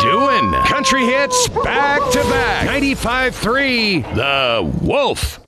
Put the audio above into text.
doing? Country hits back to back. 95.3 The Wolf.